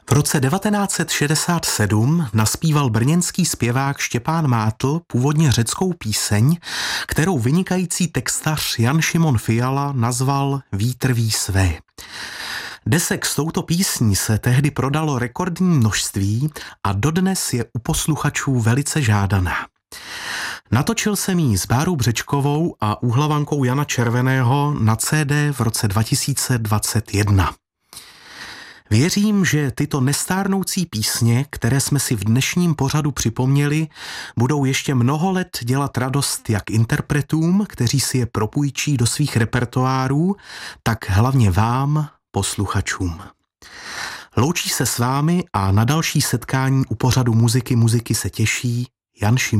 V roce 1967 naspíval brněnský zpěvák Štěpán Mátl původně řeckou píseň, kterou vynikající textař Jan Šimon Fiala nazval Vítr ví své. Desek s touto písní se tehdy prodalo rekordní množství a dodnes je u posluchačů velice žádaná. Natočil jsem ji s Bárou Břečkovou a úhlavankou Jana Červeného na CD v roce 2021. Věřím, že tyto nestárnoucí písně, které jsme si v dnešním pořadu připomněli, budou ještě mnoho let dělat radost jak interpretům, kteří si je propůjčí do svých repertoárů, tak hlavně vám, posluchačům. Loučí se s vámi a na další setkání u pořadu Muziky se těší Jan Šimon.